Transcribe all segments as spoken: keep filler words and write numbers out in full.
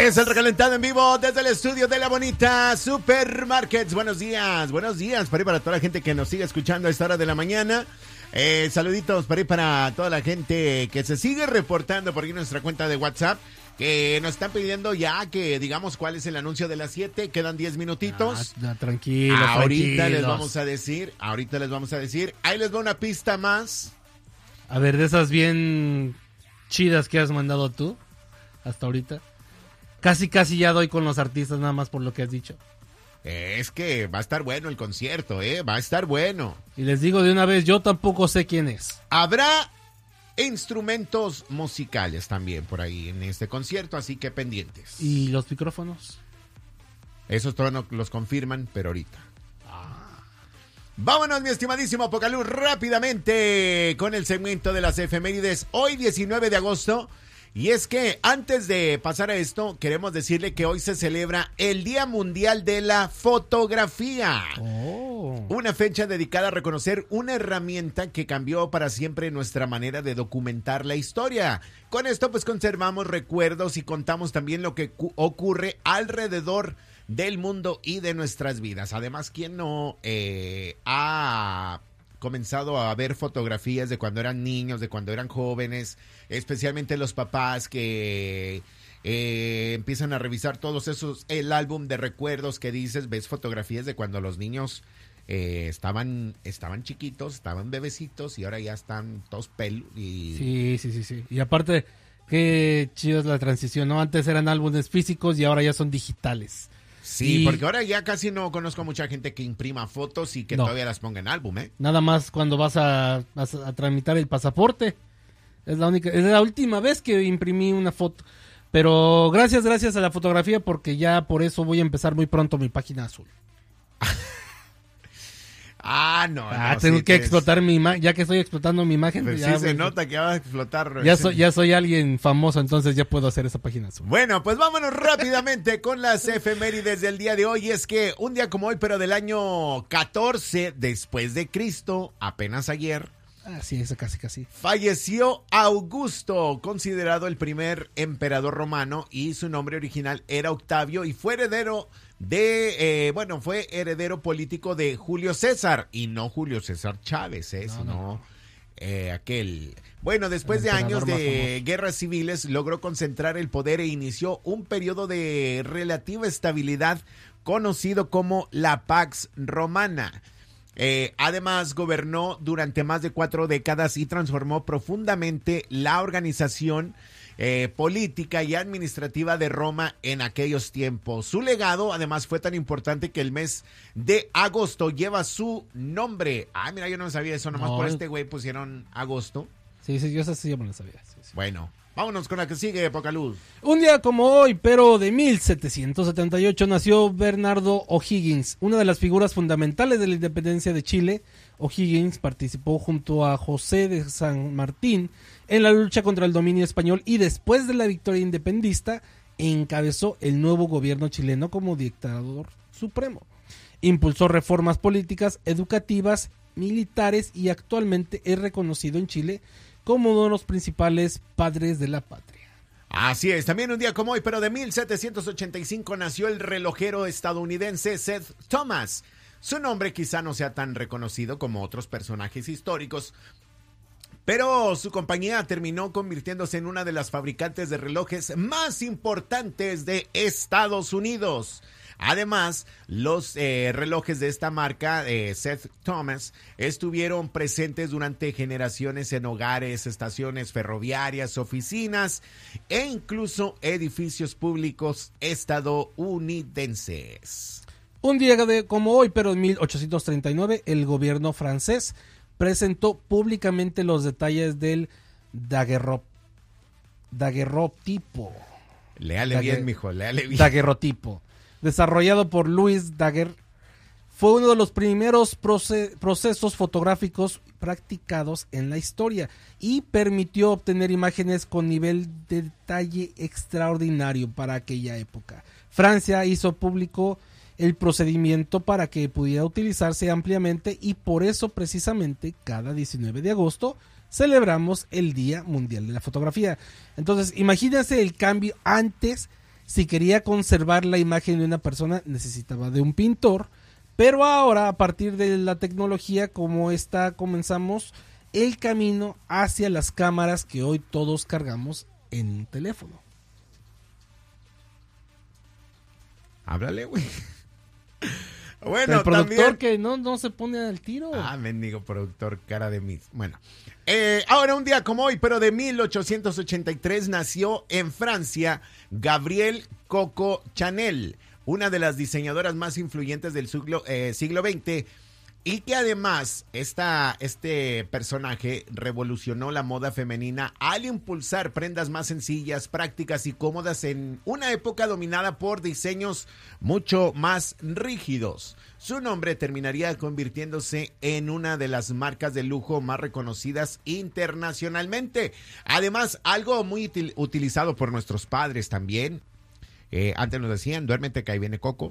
Es el recalentado en vivo desde el estudio de La Bonita Supermarkets. Buenos días, buenos días para, para toda la gente que nos sigue escuchando a esta hora de la mañana. Eh, saluditos para, para toda la gente que se sigue reportando por aquí en nuestra cuenta de WhatsApp, que nos están pidiendo ya que digamos cuál es el anuncio de las siete. Quedan diez minutitos. Ah, tranquilo, ahorita tranquilos. les vamos a decir, ahorita les vamos a decir. Ahí les doy una pista más. A ver, de esas bien chidas que has mandado tú hasta ahorita. Casi, casi ya doy con los artistas nada más por lo que has dicho. Es que va a estar bueno el concierto, ¿eh? Va a estar bueno. Y les digo de una vez, yo tampoco sé quién es. Habrá instrumentos musicales también por ahí en este concierto, así que pendientes. ¿Y los micrófonos? Esos todavía no los confirman, pero ahorita. Ah. Vámonos, mi estimadísimo Pocaluz, rápidamente con el segmento de las efemérides. Hoy, diecinueve de agosto. Y es que antes de pasar a esto, queremos decirle que hoy se celebra el Día Mundial de la Fotografía. Oh. Una fecha dedicada a reconocer una herramienta que cambió para siempre nuestra manera de documentar la historia. Con esto pues conservamos recuerdos y contamos también lo que cu- ocurre alrededor del mundo y de nuestras vidas. Además, ¿quién no eh, ha comenzado a ver fotografías de cuando eran niños, de cuando eran jóvenes, especialmente los papás que eh, empiezan a revisar todos esos, el álbum de recuerdos que dices, ves fotografías de cuando los niños eh, estaban estaban chiquitos, estaban bebecitos y ahora ya están todos pelos y... Sí, sí, sí, sí. Y aparte, qué chido es la transición, ¿no? Antes eran álbumes físicos y ahora ya son digitales. Sí, y porque ahora ya casi no conozco a mucha gente que imprima fotos y que no. todavía las ponga en álbum, ¿eh? Nada más cuando vas a, vas a tramitar el pasaporte. Es la única, es la última vez que imprimí una foto. Pero gracias, gracias a la fotografía, porque ya por eso voy a empezar muy pronto mi página azul. Ah, no. Ah, no, tengo sí, que pues, explotar mi imagen, ya que estoy explotando mi imagen. Pues ya, sí se pues, nota que va a explotar. Ya soy, ya soy alguien famoso, entonces ya puedo hacer esa página azul. Bueno, pues vámonos rápidamente con las efemérides del día de hoy. Es que un día como hoy, pero del año catorce después de Cristo, apenas ayer, Ah, sí, eso casi, casi. falleció Augusto, considerado el primer emperador romano, y su nombre original era Octavio y fue heredero de, eh, bueno, fue heredero político de Julio César y no Julio César Chávez, eh, No, sino no. eh, aquel. Bueno, después El de emperador años más de famoso. guerras civiles, logró concentrar el poder e inició un periodo de relativa estabilidad conocido como la Pax Romana. Eh, además, gobernó durante más de cuatro décadas y transformó profundamente la organización eh, política y administrativa de Roma en aquellos tiempos. Su legado, además, fue tan importante que el mes de agosto lleva su nombre. Ah, mira, yo no sabía eso, nomás No. por este güey pusieron agosto. Sí, sí, yo esa sí yo me la sabía. Sí, sí. Bueno, vámonos con la que sigue, poca luz. Un día como hoy, pero de mil setecientos setenta y ocho, nació Bernardo O'Higgins, una de las figuras fundamentales de la independencia de Chile. O'Higgins participó junto a José de San Martín en la lucha contra el dominio español y después de la victoria independentista encabezó el nuevo gobierno chileno como dictador supremo. Impulsó reformas políticas, educativas, militares y actualmente es reconocido en Chile como uno de los principales padres de la patria. Así es, también un día como hoy, pero de mil setecientos ochenta y cinco nació el relojero estadounidense Seth Thomas. Su nombre quizá no sea tan reconocido como otros personajes históricos, pero su compañía terminó convirtiéndose en una de las fabricantes de relojes más importantes de Estados Unidos. Además, los eh, relojes de esta marca, eh, Seth Thomas, estuvieron presentes durante generaciones en hogares, estaciones ferroviarias, oficinas e incluso edificios públicos estadounidenses. Un día de, como hoy, pero en mil ochocientos treinta y nueve, el gobierno francés presentó públicamente los detalles del daguerrot, daguerrotipo. Léale Daguer- bien, mijo, léale bien. Daguerrotipo. Desarrollado por Louis Daguerre, fue uno de los primeros proce- procesos fotográficos practicados en la historia y permitió obtener imágenes con nivel de detalle extraordinario para aquella época. Francia hizo público el procedimiento para que pudiera utilizarse ampliamente y por eso precisamente cada diecinueve de agosto celebramos el Día Mundial de la Fotografía. Entonces, imagínense el cambio antes Si quería conservar la imagen de una persona, necesitaba de un pintor. Pero ahora, a partir de la tecnología como esta, comenzamos el camino hacia las cámaras que hoy todos cargamos en un teléfono. Háblale, güey. Bueno, el productor también... que no, no se pone al tiro. Ah, mendigo productor, cara de mí. Bueno, eh, ahora un día como hoy, pero de mil ochocientos ochenta y tres, nació en Francia Gabrielle Coco Chanel, una de las diseñadoras más influyentes del siglo, eh, siglo veinte, y que además esta, este personaje revolucionó la moda femenina al impulsar prendas más sencillas, prácticas y cómodas en una época dominada por diseños mucho más rígidos. Su nombre terminaría convirtiéndose en una de las marcas de lujo más reconocidas internacionalmente. Además, algo muy util- utilizado por nuestros padres también. Eh, antes nos decían, duérmete que ahí viene Coco.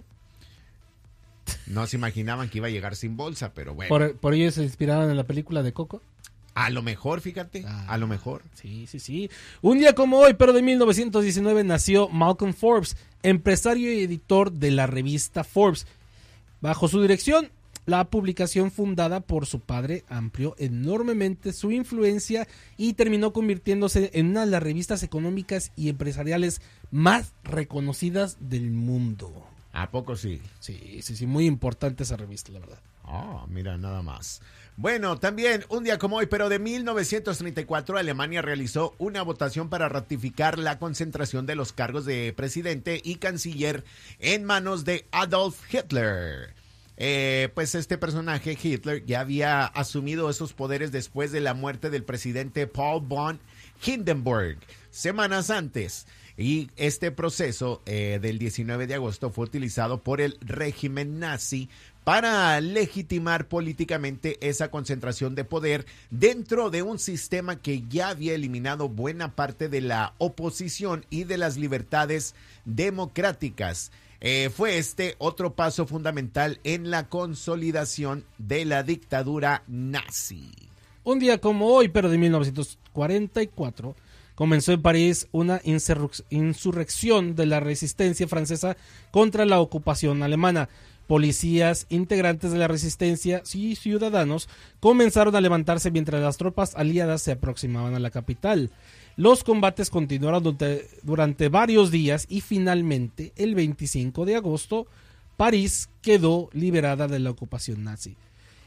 No se imaginaban que iba a llegar sin bolsa, pero bueno. Por, por ello se inspiraban en la película de Coco. A lo mejor, fíjate, ah, a lo mejor. Sí, sí, sí. Un día como hoy, pero de mil novecientos diecinueve, nació Malcolm Forbes, empresario y editor de la revista Forbes. Bajo su dirección, la publicación fundada por su padre amplió enormemente su influencia y terminó convirtiéndose en una de las revistas económicas y empresariales más reconocidas del mundo. ¿A poco sí? Sí, sí, sí, muy importante esa revista, la verdad. Ah, oh, mira, nada más. Bueno, también un día como hoy, pero de mil novecientos treinta y cuatro, Alemania realizó una votación para ratificar la concentración de los cargos de presidente y canciller en manos de Adolf Hitler. Eh, pues este personaje, Hitler, ya había asumido esos poderes después de la muerte del presidente Paul von Hindenburg, semanas antes. Y este proceso eh, del diecinueve de agosto fue utilizado por el régimen nazi para legitimar políticamente esa concentración de poder dentro de un sistema que ya había eliminado buena parte de la oposición y de las libertades democráticas. Eh, fue este otro paso fundamental en la consolidación de la dictadura nazi. Un día como hoy, pero de mil novecientos cuarenta y cuatro, comenzó en París una insurrección de la resistencia francesa contra la ocupación alemana. Policías, integrantes de la resistencia y ciudadanos comenzaron a levantarse mientras las tropas aliadas se aproximaban a la capital. Los combates continuaron durante, durante varios días y finalmente, el veinticinco de agosto, París quedó liberada de la ocupación nazi.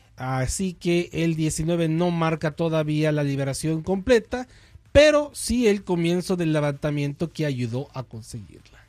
Así que el diecinueve no marca todavía la liberación completa, pero sí el comienzo del levantamiento que ayudó a conseguirla.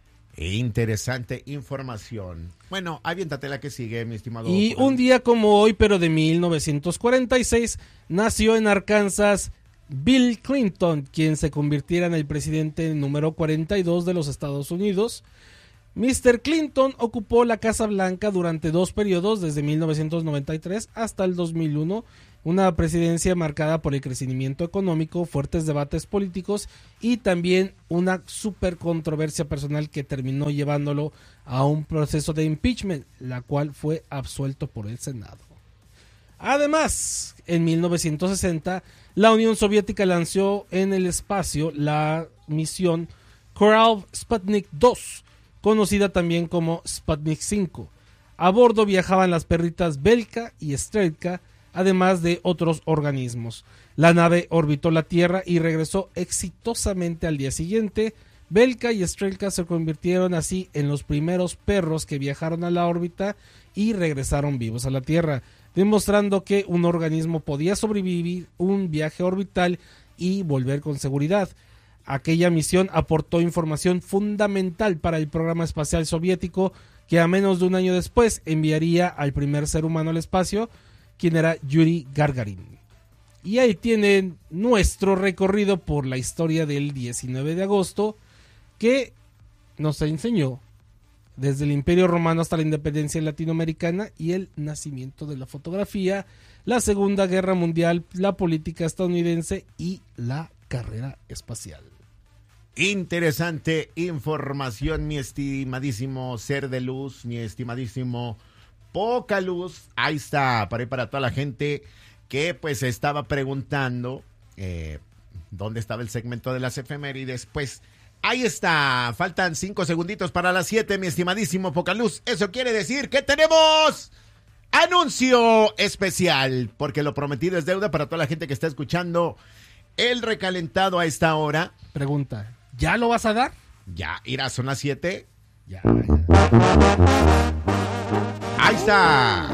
Interesante información. Bueno, aviéntate la que sigue, mi estimado. Y un día como hoy, pero de mil novecientos cuarenta y seis, nació en Arkansas Bill Clinton, quien se convirtiera en el presidente número cuarenta y dos de los Estados Unidos. mister Clinton ocupó la Casa Blanca durante dos periodos, desde mil novecientos noventa y tres hasta el dos mil uno, una presidencia marcada por el crecimiento económico, fuertes debates políticos y también una super controversia personal que terminó llevándolo a un proceso de impeachment, la cual fue absuelto por el Senado. Además, en mil novecientos sesenta, la Unión Soviética lanzó en el espacio la misión Korolev Sputnik dos, conocida también como Sputnik cinco. A bordo viajaban las perritas Belka y Strelka, además de otros organismos. La nave orbitó la Tierra y regresó exitosamente al día siguiente. Belka y Strelka se convirtieron así en los primeros perros que viajaron a la órbita y regresaron vivos a la Tierra, demostrando que un organismo podía sobrevivir un viaje orbital y volver con seguridad. Aquella misión aportó información fundamental para el programa espacial soviético, que a menos de un año después enviaría al primer ser humano al espacio, quien era Yuri Gagarin. Y ahí tienen nuestro recorrido por la historia del diecinueve de agosto, que nos enseñó desde el Imperio Romano hasta la independencia latinoamericana y el nacimiento de la fotografía, la Segunda Guerra Mundial, la política estadounidense y la carrera espacial. Interesante información, mi estimadísimo ser de luz, mi estimadísimo poca luz. Ahí está, para, para toda la gente que pues estaba preguntando eh, dónde estaba el segmento de las efemérides. Pues Ahí está, faltan cinco segunditos para las siete, mi estimadísimo Pocaluz. Eso quiere decir que tenemos anuncio especial, porque lo prometido es deuda para toda la gente que está escuchando el recalentado a esta hora. Pregunta, ¿ya lo vas a dar? Ya, irá, son las siete. Ya, ya. Ahí está.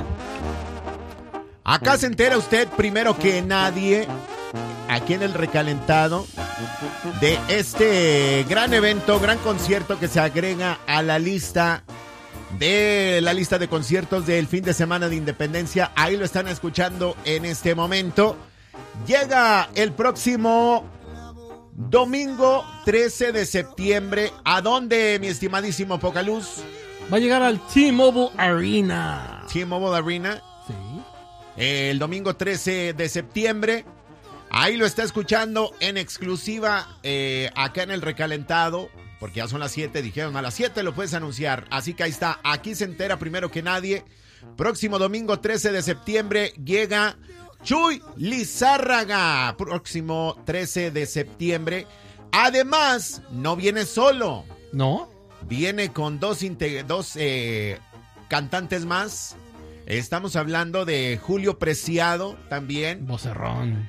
Acá se entera usted primero que nadie, aquí en el recalentado, de este gran evento, gran concierto que se agrega a la lista de la lista de conciertos del fin de semana de Independencia. Ahí lo están escuchando en este momento. Llega el próximo domingo trece de septiembre. ¿A dónde, mi estimadísimo Pocaluz? Va a llegar al T-Mobile Arena. T-Mobile Arena. Sí. El domingo trece de septiembre. Ahí lo está escuchando en exclusiva eh, acá en el recalentado, porque ya son las siete, dijeron a las siete lo puedes anunciar. Así que ahí está, aquí se entera primero que nadie. Próximo domingo trece de septiembre llega Chuy Lizárraga. Próximo trece de septiembre. Además, no viene solo. ¿No? Viene con dos, integ- dos eh, cantantes más. Estamos hablando de Julio Preciado también. Vocerrón.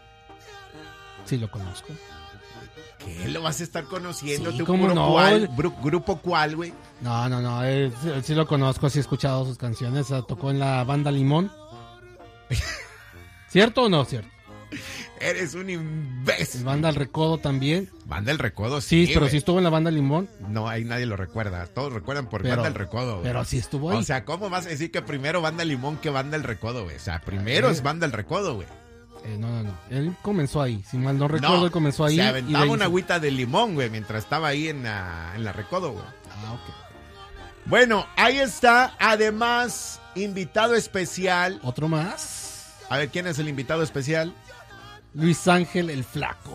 Sí, lo conozco. ¿Qué? ¿Lo vas a estar conociendo? Sí, ¿Tú ¿cómo puro no? cuál? Bru- ¿Grupo cuál, güey? No, no, no. Él, él sí lo conozco, sí he escuchado sus canciones. ah, Tocó en la banda Limón. ¿Cierto o no cierto? Eres un imbécil. Banda El Recodo también. Banda El Recodo, sí, Sí, pero güey. sí estuvo en la banda Limón. No, ahí nadie lo recuerda. Todos recuerdan por Pero- Banda El Recodo, güey. Pero sí estuvo ahí. O sea, ¿cómo vas a decir que primero Banda Limón que Banda El Recodo, güey? O sea, primero Eh. es Banda El Recodo, güey. Eh, no, no, no. Él comenzó ahí. Si mal no recuerdo, él comenzó ahí. se y aventaba de ahí una se- agüita de limón, güey, mientras estaba ahí en la, en la Recodo, güey. Ah, ok. Bueno, ahí está. Además, invitado especial. ¿Otro más? A ver, ¿quién es el invitado especial? Luis Ángel el Flaco.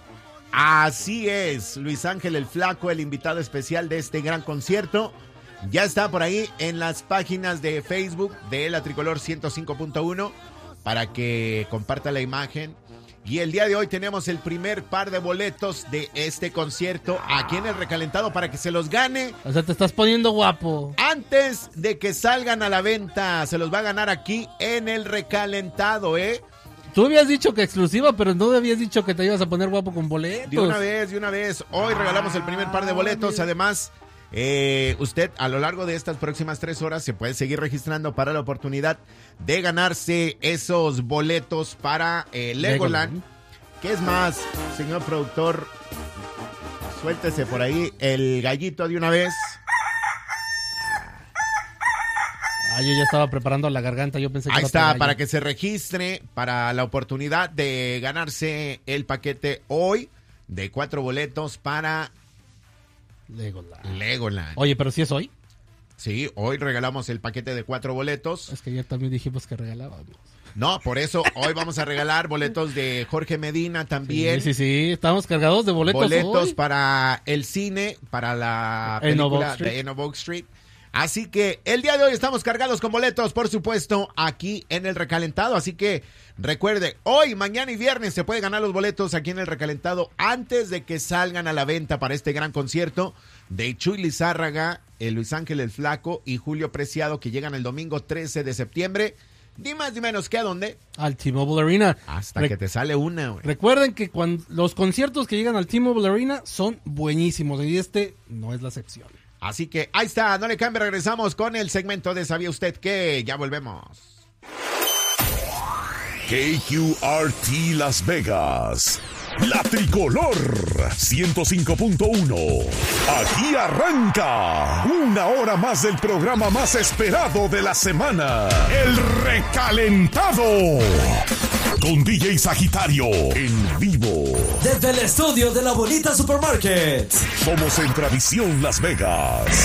Así es, Luis Ángel el Flaco, el invitado especial de este gran concierto. Ya está por ahí en las páginas de Facebook de La Tricolor ciento cinco punto uno para que comparta la imagen. Y el día de hoy tenemos el primer par de boletos de este concierto aquí en el recalentado para que se los gane O sea, te estás poniendo guapo. antes de que salgan a la venta. Se los va a ganar aquí en el recalentado, ¿eh? Tú habías dicho que exclusiva, pero no habías dicho que te ibas a poner guapo con boletos. De una vez, de una vez. Hoy regalamos el primer par de boletos. Además, eh, usted a lo largo de estas próximas tres horas se puede seguir registrando para la oportunidad de ganarse esos boletos para eh, Legoland. Legoland. ¿Qué es más, señor productor? Suéltese por ahí el gallito de una vez. Ah, yo ya estaba preparando la garganta, yo pensé que Ahí era está, otro gallo. para que se registre para la oportunidad de ganarse el paquete hoy de cuatro boletos para Legoland. Legoland. Oye, pero si es hoy. Sí, hoy regalamos el paquete de cuatro boletos. Es que ayer también dijimos que regalábamos. No, por eso hoy vamos a regalar boletos de Jorge Medina también. Sí, sí, sí. Estamos cargados de boletos boletos hoy. para el cine, para la Eno película Box Street. de Eno Box Street. Así que el día de hoy estamos cargados con boletos, por supuesto, aquí en el recalentado. Así que recuerde, hoy, mañana y viernes se puede ganar los boletos aquí en el recalentado antes de que salgan a la venta para este gran concierto de Chuy Lizárraga, el Luis Ángel el Flaco y Julio Preciado, que llegan el domingo trece de septiembre. Ni más ni menos que a dónde. Al T-Mobile Arena. Hasta Re- que te sale una, güey. Recuerden que cuando los conciertos que llegan al T-Mobile Arena son buenísimos y este no es la excepción. Así que ahí está, no le cambie, regresamos con el segmento de ¿Sabía usted qué? Ya volvemos. K Q R T Las Vegas. La Tricolor ciento cinco punto uno. Aquí arranca una hora más del programa más esperado de la semana. El Recalentado. Con D J Sagitario en vivo. Desde el estudio de la Bonita Supermarket. Somos en Tradición Las Vegas.